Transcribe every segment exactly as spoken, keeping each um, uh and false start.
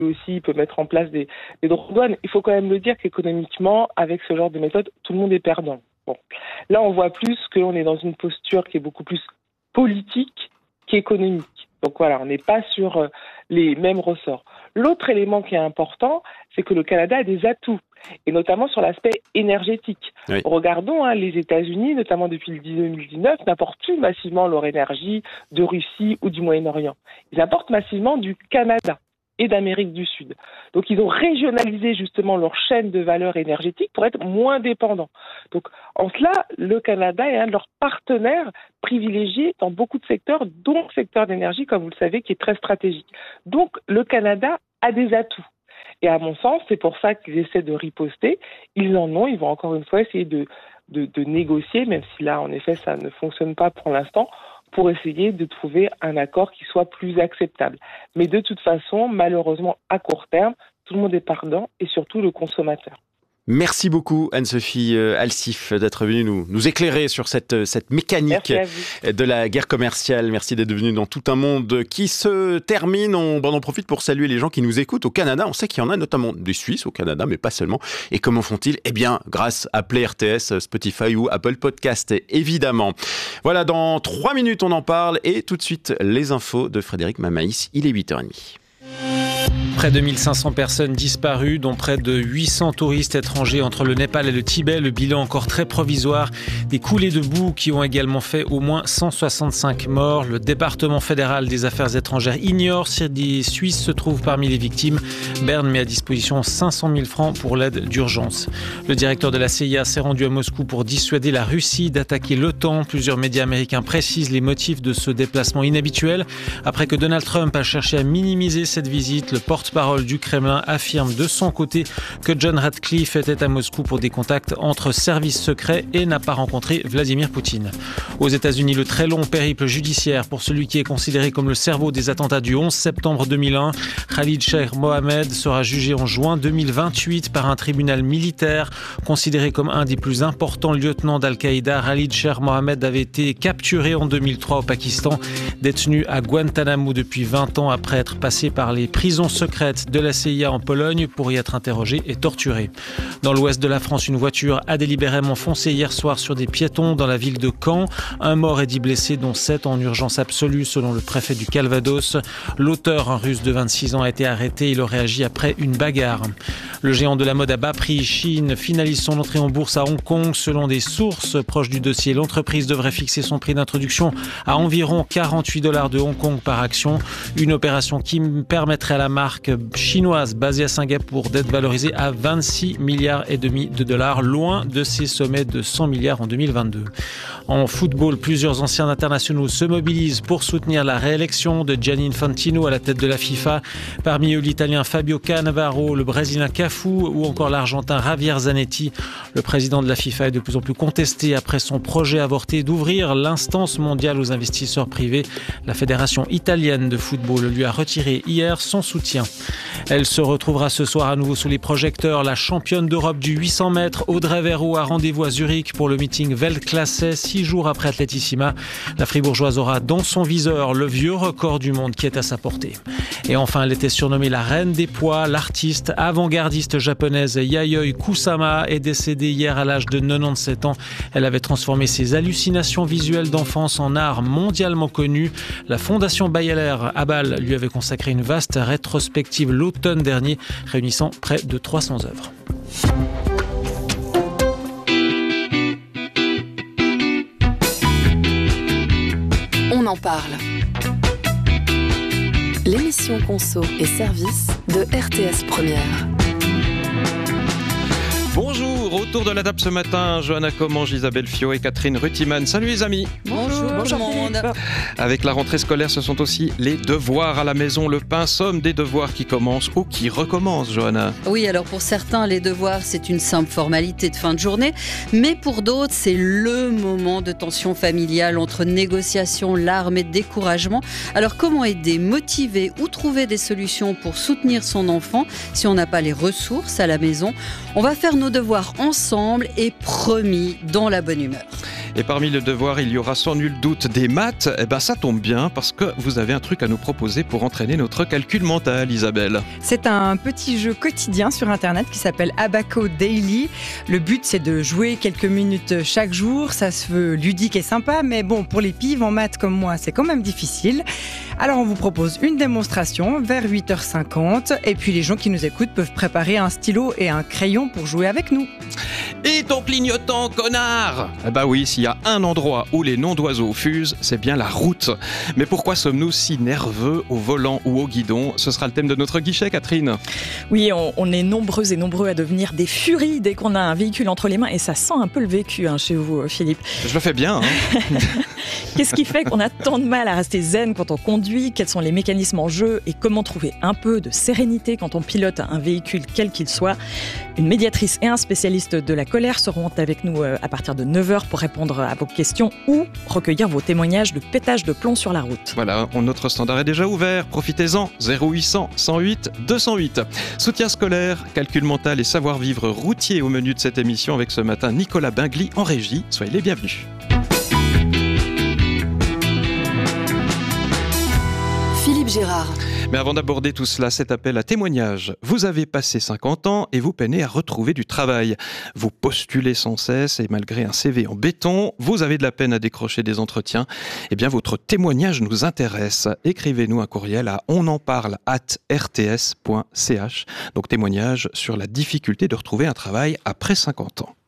aussi, il peut mettre en place des, des droits de douane. Il faut quand même le dire qu'économiquement, avec ce genre de méthode, tout le monde est perdant. Bon. Là, on voit plus qu'on est dans une posture qui est beaucoup plus politique qu'économique. Donc voilà, on n'est pas sur les mêmes ressorts. L'autre élément qui est important, c'est que le Canada a des atouts, et notamment sur l'aspect énergétique. Oui. Regardons, hein, les États-Unis, notamment depuis le deux mille dix-neuf, n'importent plus massivement leur énergie de Russie ou du Moyen-Orient. Ils importent massivement du Canada et d'Amérique du Sud. Donc ils ont régionalisé justement leur chaîne de valeur énergétique pour être moins dépendants. Donc en cela, le Canada est un de leurs partenaires privilégiés dans beaucoup de secteurs, dont le secteur d'énergie, comme vous le savez, qui est très stratégique. Donc le Canada a des atouts. Et à mon sens, c'est pour ça qu'ils essaient de riposter. Ils en ont, ils vont encore une fois essayer de, de, de négocier, même si là, en effet, ça ne fonctionne pas pour l'instant, pour essayer de trouver un accord qui soit plus acceptable. Mais de toute façon, malheureusement, à court terme, tout le monde est perdant, et surtout le consommateur. Merci beaucoup Anne-Sophie Alsif d'être venue nous, nous éclairer sur cette, cette mécanique de la guerre commerciale. Merci d'être venue dans Tout un monde qui se termine. On, bon, on en profite pour saluer les gens qui nous écoutent au Canada. On sait qu'il y en a notamment des Suisses au Canada, mais pas seulement. Et comment font-ils ? Eh bien, grâce à Play R T S, Spotify ou Apple Podcast, évidemment. Voilà, dans trois minutes, on en parle. Et tout de suite, les infos de Frédéric Mamaïs. Il est huit heures trente. Près de mille cinq cents personnes disparues, dont près de huit cents touristes étrangers entre le Népal et le Tibet. Le bilan encore très provisoire. Des coulées de boue qui ont également fait au moins cent soixante-cinq morts. Le département fédéral des affaires étrangères ignore si des Suisses se trouvent parmi les victimes. Berne met à disposition cinq cent mille francs pour l'aide d'urgence. Le directeur de la C I A s'est rendu à Moscou pour dissuader la Russie d'attaquer l'OTAN. Plusieurs médias américains précisent les motifs de ce déplacement inhabituel. Après que Donald Trump a cherché à minimiser cette visite, le porte-parole du Kremlin affirme de son côté que John Ratcliffe était à Moscou pour des contacts entre services secrets et n'a pas rencontré Vladimir Poutine. Aux États-Unis, le très long périple judiciaire pour celui qui est considéré comme le cerveau des attentats du onze septembre deux mille un. Khalid Sheikh Mohammed sera jugé en juin deux mille vingt-huit par un tribunal militaire. Considéré comme un des plus importants lieutenants d'Al-Qaïda, Khalid Sheikh Mohammed avait été capturé en deux mille trois au Pakistan, détenu à Guantanamo depuis vingt ans après être passé par les prisons secrètes de la C I A en Pologne pour y être interrogé et torturé. Dans l'ouest de la France, une voiture a délibérément foncé hier soir sur des piétons dans la ville de Caen. Un mort et dix blessés, dont sept en urgence absolue selon le préfet du Calvados. L'auteur, un russe de vingt-six ans, a été arrêté. Il aurait agi après une bagarre. Le géant de la mode à bas prix, Shein, finalise son entrée en bourse à Hong Kong. Selon des sources proches du dossier, l'entreprise devrait fixer son prix d'introduction à environ quarante-huit dollars de Hong Kong par action. Une opération qui permettrait à la marque chinoise basée à Singapour d'être valorisée à vingt-six milliards et demi de dollars, loin de ses sommets de cent milliards en deux mille vingt-deux. En football, plusieurs anciens internationaux se mobilisent pour soutenir la réélection de Gianni Infantino à la tête de la FIFA. Parmi eux, l'Italien Fabio Cannavaro, le Brésilien Cafu ou encore l'Argentin Javier Zanetti. Le président de la FIFA est de plus en plus contesté après son projet avorté d'ouvrir l'instance mondiale aux investisseurs privés. La fédération italienne de football lui a retiré hier son soutien. Elle se retrouvera ce soir à nouveau sous les projecteurs. La championne d'Europe du huit cents mètres, Audrey Verreau, a rendez-vous à Zurich pour le meeting Weltklasse. Six jours après Atletissima, la Fribourgeoise aura dans son viseur le vieux record du monde qui est à sa portée. Et enfin, elle était surnommée la reine des poids. L'artiste avant-gardiste japonaise Yayoi Kusama est décédée hier à l'âge de quatre-vingt-dix-sept ans. Elle avait transformé ses hallucinations visuelles d'enfance en art mondialement connu. La fondation Bayeler à Bâle lui avait consacré une vaste rétrospective l'automne dernier, réunissant près de trois cents œuvres. On en parle. L'émission Conso et Service de R T S Première. Bonjour, autour de la table ce matin, Johanna Commange, Isabelle Fiot et Catherine Rutiman. Salut les amis. Bonjour, bonjour monde. Avec la rentrée scolaire, ce sont aussi les devoirs à la maison, le pinceau des devoirs qui commencent ou qui recommencent, Johanna. Oui, alors pour certains, les devoirs, c'est une simple formalité de fin de journée, mais pour d'autres, c'est le moment de tension familiale entre négociations, larmes et découragement. Alors comment aider, motiver ou trouver des solutions pour soutenir son enfant si on n'a pas les ressources à la maison? On va faire nos devoirs ensemble et promis dans la bonne humeur. Et parmi les devoirs, il y aura sans nul doute des maths. Eh ben, ça tombe bien parce que vous avez un truc à nous proposer pour entraîner notre calcul mental, Isabelle. C'est un petit jeu quotidien sur Internet qui s'appelle Abaco Daily. Le but, c'est de jouer quelques minutes chaque jour. Ça se veut ludique et sympa, mais bon, pour les pives en maths comme moi, c'est quand même difficile. Alors, on vous propose une démonstration vers huit heures cinquante. Et puis, les gens qui nous écoutent peuvent préparer un stylo et un crayon pour jouer avec nous. Et ton clignotant, connard! Eh bah oui, s'il y a un endroit où les noms d'oiseaux fusent, c'est bien la route. Mais pourquoi sommes-nous si nerveux au volant ou au guidon? Ce sera le thème de notre guichet, Catherine. Oui, on, on est nombreux et nombreux à devenir des furies dès qu'on a un véhicule entre les mains. Et ça sent un peu le vécu hein, chez vous, Philippe. Je le fais bien. Hein. Qu'est-ce qui fait qu'on a tant de mal à rester zen quand on conduit? Quels sont les mécanismes en jeu? Et comment trouver un peu de sérénité quand on pilote un véhicule quel qu'il soit? Une médiatrice et un spécialiste de la colère seront avec nous à partir de neuf heures pour répondre à vos questions ou recueillir vos témoignages de pétage de plomb sur la route. Voilà, notre standard est déjà ouvert. Profitez-en. zéro huit cents cent huit deux cent huit. Soutien scolaire, calcul mental et savoir-vivre routier au menu de cette émission avec ce matin Nicolas Bingli en régie. Soyez les bienvenus. Philippe Gérard. Mais avant d'aborder tout cela, cet appel à témoignage. Vous avez passé cinquante ans et vous peinez à retrouver du travail. Vous postulez sans cesse et malgré un C V en béton, vous avez de la peine à décrocher des entretiens. Eh bien, votre témoignage nous intéresse. Écrivez-nous un courriel à onenparle arobase r t s point c h. Donc, témoignage sur la difficulté de retrouver un travail après cinquante ans.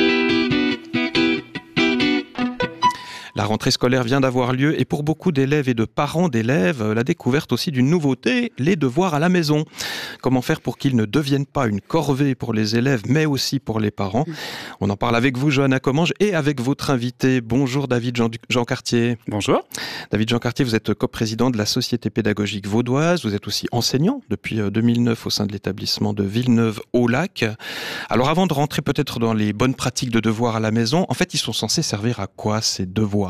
La rentrée scolaire vient d'avoir lieu et pour beaucoup d'élèves et de parents d'élèves, la découverte aussi d'une nouveauté, les devoirs à la maison. Comment faire pour qu'ils ne deviennent pas une corvée pour les élèves, mais aussi pour les parents? On en parle avec vous, Johanna Commange, et avec votre invité. Bonjour David Jean, Jean Cartier. Bonjour. David Jean Cartier, vous êtes coprésident de la Société pédagogique vaudoise. Vous êtes aussi enseignant depuis deux mille neuf au sein de l'établissement de Villeneuve-au-Lac. Alors avant de rentrer peut-être dans les bonnes pratiques de devoirs à la maison, en fait, ils sont censés servir à quoi ces devoirs?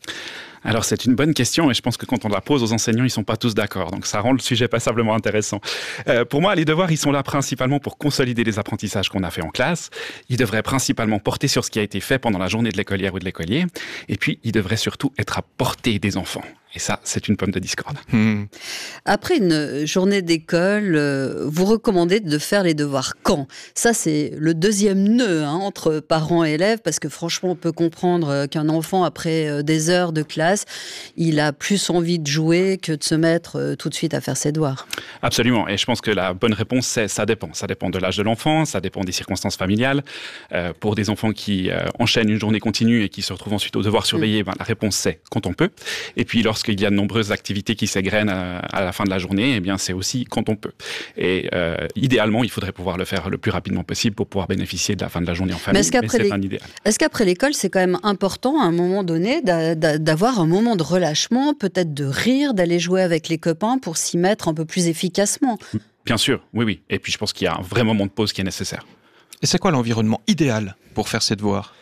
Alors c'est une bonne question et je pense que quand on la pose aux enseignants, ils sont pas tous d'accord. Donc ça rend le sujet passablement intéressant. Euh, pour moi, les devoirs, ils sont là principalement pour consolider les apprentissages qu'on a fait en classe. Ils devraient principalement porter sur ce qui a été fait pendant la journée de l'écolière ou de l'écolier. Et puis, ils devraient surtout être à portée des enfants. Et ça, c'est une pomme de discorde. Mmh. Après une journée d'école, euh, vous recommandez de faire les devoirs quand? Ça, c'est le deuxième nœud hein, entre parents et élèves, parce que franchement, on peut comprendre qu'un enfant, après des heures de classe, il a plus envie de jouer que de se mettre euh, tout de suite à faire ses devoirs. Absolument. Et je pense que la bonne réponse, c'est ça dépend. Ça dépend de l'âge de l'enfant, ça dépend des circonstances familiales. Euh, pour des enfants qui euh, enchaînent une journée continue et qui se retrouvent ensuite au devoir surveillé, mmh. ben, la réponse, c'est quand on peut. Et puis, lorsque qu'il y a de nombreuses activités qui s'égrènent à, à la fin de la journée, eh bien c'est aussi quand on peut. Et euh, idéalement, il faudrait pouvoir le faire le plus rapidement possible pour pouvoir bénéficier de la fin de la journée en famille. Mais est-ce qu'après, mais c'est les... un idéal. Est-ce qu'après l'école, c'est quand même important à un moment donné d'a, d'a, d'avoir un moment de relâchement, peut-être de rire, d'aller jouer avec les copains pour s'y mettre un peu plus efficacement? Bien sûr, oui, oui. Et puis je pense qu'il y a un vrai moment de pause qui est nécessaire. Et c'est quoi l'environnement idéal pour faire ces devoirs?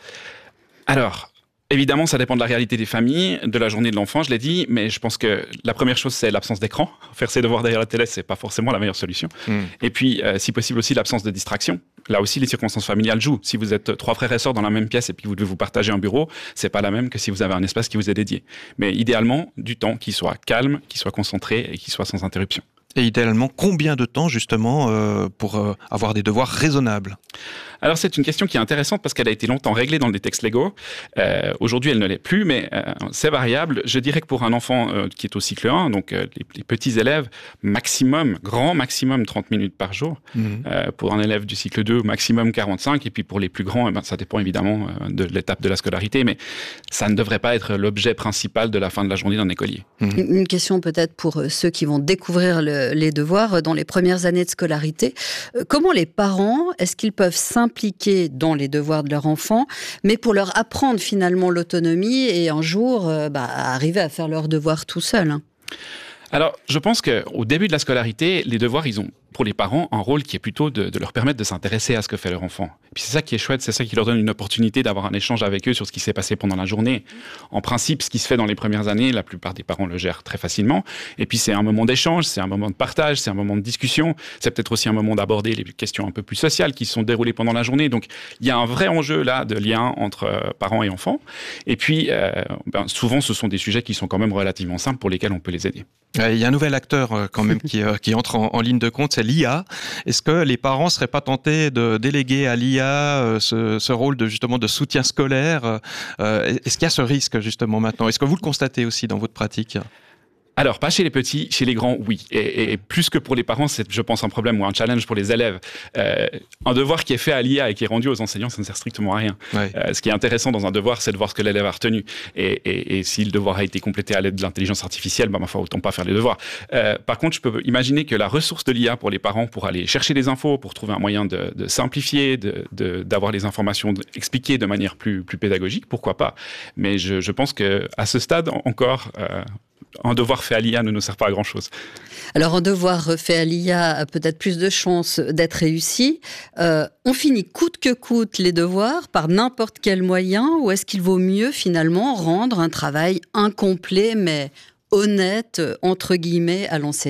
Alors, évidemment, ça dépend de la réalité des familles, de la journée de l'enfant, je l'ai dit, mais je pense que la première chose, c'est l'absence d'écran. Faire ses devoirs derrière la télé, c'est pas forcément la meilleure solution. Mmh. Et puis, euh, si possible aussi, l'absence de distraction. Là aussi, les circonstances familiales jouent. Si vous êtes trois frères et sœurs dans la même pièce et puis vous devez vous partager un bureau, c'est pas la même que si vous avez un espace qui vous est dédié. Mais idéalement, du temps qui soit calme, qui soit concentré et qui soit sans interruption. Et idéalement, combien de temps justement euh, pour euh, avoir des devoirs raisonnables? Alors c'est une question qui est intéressante parce qu'elle a été longtemps réglée dans des textes légaux. Euh, aujourd'hui, elle ne l'est plus, mais euh, c'est variable. Je dirais que pour un enfant euh, qui est au cycle un, donc euh, les, les petits élèves, maximum, grand maximum trente minutes par jour. Mmh. Euh, pour un élève du cycle deux, maximum quarante-cinq. Et puis pour les plus grands, eh ben, ça dépend évidemment euh, de l'étape de la scolarité, mais ça ne devrait pas être l'objet principal de la fin de la journée d'un écolier. Mmh. Une question peut-être pour ceux qui vont découvrir le, les devoirs dans les premières années de scolarité. Euh, comment les parents, est-ce qu'ils peuvent s'impliquer dans les devoirs de leur enfant, mais pour leur apprendre finalement l'autonomie et un jour euh, bah, arriver à faire leurs devoirs tout seul hein. Alors, je pense qu'au début de la scolarité, les devoirs, ils ont pour les parents, un rôle qui est plutôt de, de leur permettre de s'intéresser à ce que fait leur enfant. Et puis c'est ça qui est chouette, c'est ça qui leur donne une opportunité d'avoir un échange avec eux sur ce qui s'est passé pendant la journée. En principe, ce qui se fait dans les premières années, la plupart des parents le gèrent très facilement. Et puis c'est un moment d'échange, c'est un moment de partage, c'est un moment de discussion. C'est peut-être aussi un moment d'aborder les questions un peu plus sociales qui se sont déroulées pendant la journée. Donc il y a un vrai enjeu là de lien entre euh, parents et enfants. Et puis euh, ben, souvent, ce sont des sujets qui sont quand même relativement simples pour lesquels on peut les aider. Il y a un nouvel acteur euh, quand même qui, euh, qui entre en, en ligne de compte, c'est l'I A. Est-ce que les parents seraient pas tentés de déléguer à l'I A euh, ce, ce rôle de justement de soutien scolaire? euh, Est-ce qu'il y a ce risque justement maintenant? Est-ce que vous le constatez aussi dans votre pratique? Alors, pas chez les petits, chez les grands, oui. Et, et plus que pour les parents, c'est, je pense, un problème ou un challenge pour les élèves. Euh, un devoir qui est fait à l'I A et qui est rendu aux enseignants, ça ne sert strictement à rien. Ouais. Euh, ce qui est intéressant dans un devoir, c'est de voir ce que l'élève a retenu. Et, et, et si le devoir a été complété à l'aide de l'intelligence artificielle, bah, ma foi, autant pas faire les devoirs. Euh, par contre, je peux imaginer que la ressource de l'I A pour les parents, pour aller chercher des infos, pour trouver un moyen de, de simplifier, de, de, d'avoir les informations expliquées de manière plus, plus pédagogique, pourquoi pas. Mais je, je pense qu'à ce stade, encore... Euh, un devoir fait à l'I A ne nous sert pas à grand-chose. Alors, un devoir fait à l'I A a peut-être plus de chances d'être réussi. Euh, on finit coûte que coûte les devoirs par n'importe quel moyen, ou est-ce qu'il vaut mieux finalement rendre un travail incomplet mais honnête, entre guillemets, à l'enseignant ?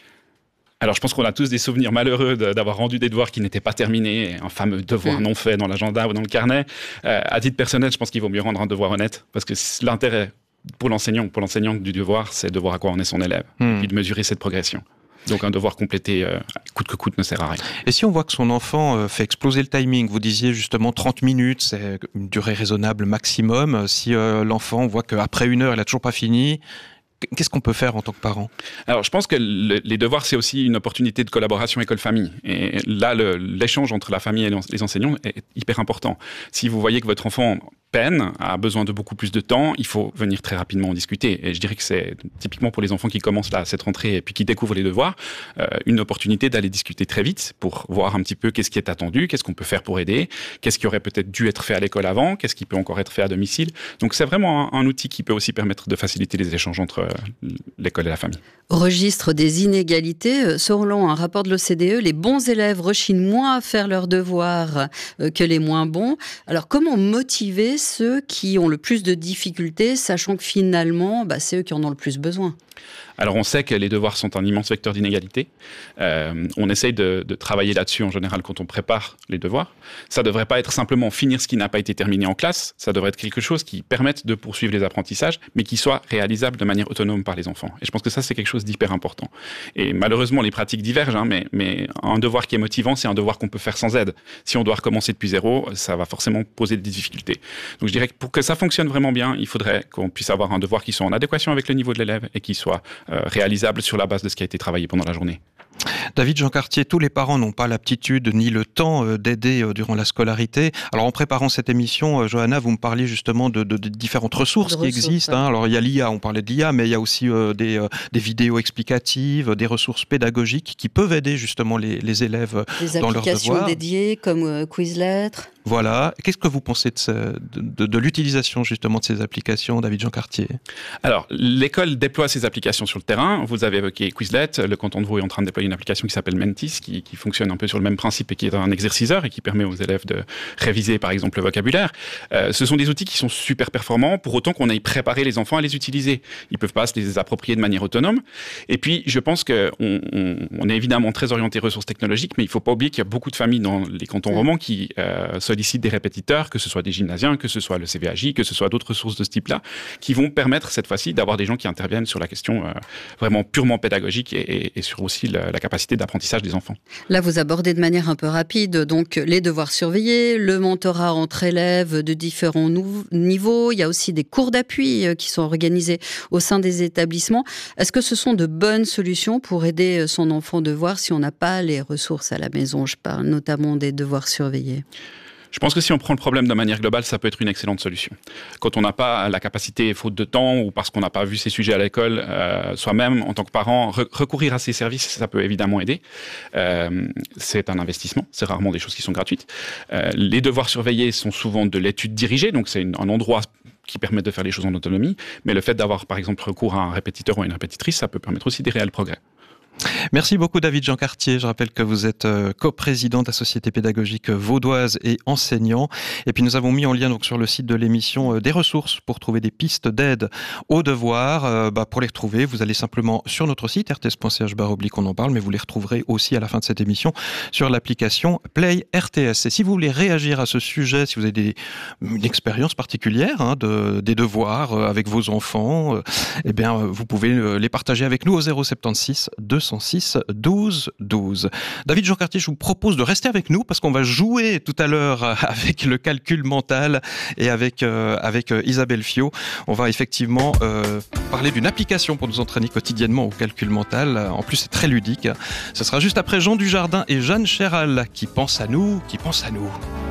Alors, je pense qu'on a tous des souvenirs malheureux de, d'avoir rendu des devoirs qui n'étaient pas terminés, un fameux devoir mmh. non fait dans l'agenda ou dans le carnet. Euh, à titre personnel, je pense qu'il vaut mieux rendre un devoir honnête, parce que l'intérêt pour l'enseignant, pour l'enseignant du devoir, c'est de voir à quoi en est son élève, mmh. et de mesurer cette progression. Donc un devoir complété euh, coûte que coûte ne sert à rien. Et si on voit que son enfant euh, fait exploser le timing, vous disiez justement trente minutes, c'est une durée raisonnable maximum. Si euh, l'enfant voit qu'après une heure, il n'a toujours pas fini, qu'est-ce qu'on peut faire en tant que parent? Alors, je pense que le, les devoirs, c'est aussi une opportunité de collaboration école-famille. Et là, le, l'échange entre la famille et les enseignants est hyper important. Si vous voyez que votre enfant peine, a besoin de beaucoup plus de temps, il faut venir très rapidement en discuter. Et je dirais que c'est typiquement pour les enfants qui commencent là, cette rentrée et puis qui découvrent les devoirs, euh, une opportunité d'aller discuter très vite pour voir un petit peu qu'est-ce qui est attendu, qu'est-ce qu'on peut faire pour aider, qu'est-ce qui aurait peut-être dû être fait à l'école avant, qu'est-ce qui peut encore être fait à domicile. Donc c'est vraiment un, un outil qui peut aussi permettre de faciliter les échanges entre l'école et la famille. Au registre des inégalités, selon un rapport de l'O C D E, les bons élèves rechignent moins à faire leurs devoirs que les moins bons. Alors comment motiver ceux qui ont le plus de difficultés, sachant que finalement, bah, c'est eux qui en ont le plus besoin? Alors on sait que les devoirs sont un immense vecteur d'inégalité. Euh, on essaye de, de travailler là-dessus en général quand on prépare les devoirs. Ça ne devrait pas être simplement finir ce qui n'a pas été terminé en classe, ça devrait être quelque chose qui permette de poursuivre les apprentissages, mais qui soit réalisable de manière autonome par les enfants. Et je pense que ça, c'est quelque chose d'hyper important. Et malheureusement, les pratiques divergent, hein, mais, mais un devoir qui est motivant, c'est un devoir qu'on peut faire sans aide. Si on doit recommencer depuis zéro, ça va forcément poser des difficultés. Donc je dirais que pour que ça fonctionne vraiment bien, il faudrait qu'on puisse avoir un devoir qui soit en adéquation avec le niveau de l'élève et qui soit euh, réalisable sur la base de ce qui a été travaillé pendant la journée. David Jean Cartier, tous les parents n'ont pas l'aptitude ni le temps d'aider durant la scolarité. Alors en préparant cette émission, Johanna, vous me parliez justement de, de, de différentes ressources de qui ressources, existent. Ouais. Hein. Alors il y a l'I A, on parlait de l'I A, mais il y a aussi euh, des, euh, des vidéos explicatives, des ressources pédagogiques qui peuvent aider justement les, les élèves des dans leurs devoirs. Des applications dédiées comme euh, Quizlet. Voilà. Qu'est-ce que vous pensez de, ce, de, de, de l'utilisation justement de ces applications, David Jean Cartier? Alors, l'école déploie ces applications sur le terrain. Vous avez évoqué Quizlet. Le canton de Vaud est en train de déployer une application qui s'appelle Mentis, qui, qui fonctionne un peu sur le même principe et qui est un exerciceur et qui permet aux élèves de réviser, par exemple, le vocabulaire. Euh, ce sont des outils qui sont super performants, pour autant qu'on ait préparé les enfants à les utiliser. Ils ne peuvent pas se les approprier de manière autonome. Et puis, je pense qu'on on, on est évidemment très orienté ressources technologiques, mais il ne faut pas oublier qu'il y a beaucoup de familles dans les cantons romans qui euh, sollicitent des répétiteurs, que ce soit des gymnasiens, que ce soit le C V A J, que ce soit d'autres ressources de ce type-là, qui vont permettre cette fois-ci d'avoir des gens qui interviennent sur la question euh, vraiment purement pédagogique et, et, et sur aussi la, la capacité d'apprentissage des enfants. Là, vous abordez de manière un peu rapide donc les devoirs surveillés, le mentorat entre élèves de différents nou- niveaux. Il y a aussi des cours d'appui qui sont organisés au sein des établissements. Est-ce que ce sont de bonnes solutions pour aider son enfant devoir si on n'a pas les ressources à la maison? Je parle notamment des devoirs surveillés. Je pense que si on prend le problème de manière globale, ça peut être une excellente solution. Quand on n'a pas la capacité, faute de temps, ou parce qu'on n'a pas vu ces sujets à l'école, euh, soi-même, en tant que parent, re- recourir à ces services, ça peut évidemment aider. Euh, c'est un investissement, c'est rarement des choses qui sont gratuites. Euh, les devoirs surveillés sont souvent de l'étude dirigée, donc c'est une, un endroit qui permet de faire les choses en autonomie, mais le fait d'avoir, par exemple, recours à un répétiteur ou à une répétitrice, ça peut permettre aussi des réels progrès. Merci beaucoup David Jean Cartier. Je rappelle que vous êtes coprésident de la Société pédagogique vaudoise et enseignant. Et puis nous avons mis en lien donc sur le site de l'émission des ressources pour trouver des pistes d'aide aux devoirs. Euh, bah, pour les retrouver, vous allez simplement sur notre site r t s point c h barre oblique on en parle, mais vous les retrouverez aussi à la fin de cette émission sur l'application Play R T S. Et si vous voulez réagir à ce sujet, si vous avez des, une expérience particulière hein, de, des devoirs avec vos enfants, euh, eh bien vous pouvez les partager avec nous au zéro soixante-seize deux cent six douze douze. David Jean Cartier, je vous propose de rester avec nous parce qu'on va jouer tout à l'heure avec le calcul mental et avec, euh, avec Isabelle Fiot. On va effectivement euh, parler d'une application pour nous entraîner quotidiennement au calcul mental. En plus, c'est très ludique. Ce sera juste après Jean Dujardin et Jeanne Chéral qui pensent à nous, qui pensent à nous.